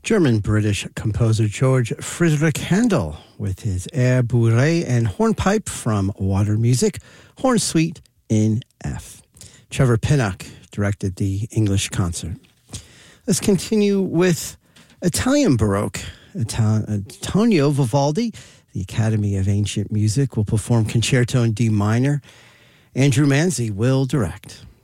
German-British composer George Friedrich Handel with his Air Bourrée and hornpipe from Water Music, Horn Suite in F. Trevor Pinnock directed the English concert. Let's continue with Italian Baroque. Antonio Vivaldi, the Academy of Ancient Music, will perform Concerto in D minor. Andrew Manzi will direct.